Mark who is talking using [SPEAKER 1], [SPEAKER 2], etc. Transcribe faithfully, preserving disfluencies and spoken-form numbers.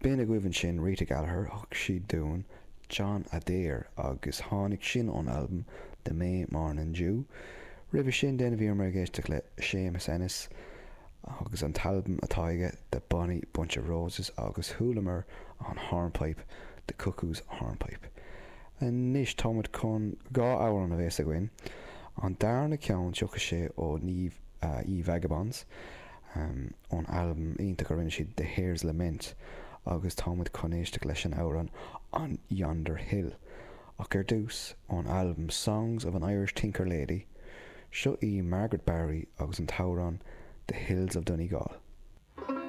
[SPEAKER 1] Bína gcuimhin sin Rita Gallagher thug siad dún John Adair agus tháinig sin ón albumm The May Morning Dew. Ribh sin déana bhí mar géisteach le Seamus Ennis agus an talbum atá aige The Bonny Bunch of Roses agus thulamar an Hornpipe The Cuckoo's Hornpipe. An níos támad chun gá áhar an a bhés a gcuin an darna ceann tucha sé ó ní uh, E Vagabonds um, ón albumm ionta go rinne siad The Hare's Lament agus támad conéisteach leis an áran on Yonder Hill ach ar dús ón albumm Songs of an Irish Tinker Lady seo í Margaret Barry agus an tárán The Hills of Donegal.